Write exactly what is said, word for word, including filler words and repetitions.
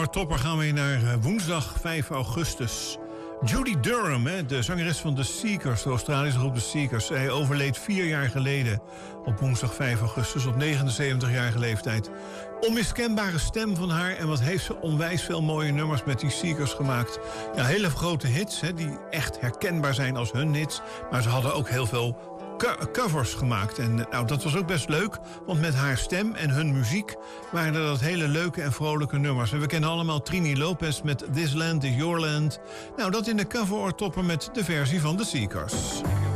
Topper gaan we naar woensdag vijf augustus. Judy Durham, hè, de zangeres van The Seekers, de Australische groep The Seekers. Hij overleed vier jaar geleden op woensdag vijf augustus op negenenzeventigjarige leeftijd. Onmiskenbare stem van haar en wat heeft ze onwijs veel mooie nummers met die Seekers gemaakt. Ja, hele grote hits, hè, die echt herkenbaar zijn als hun hits. Maar ze hadden ook heel veel covers gemaakt. En nou, dat was ook best leuk, want met haar stem en hun muziek waren er dat hele leuke en vrolijke nummers. En we kennen allemaal Trini Lopez met This Land is Your Land. Nou, dat in de cover topper met de versie van The Seekers.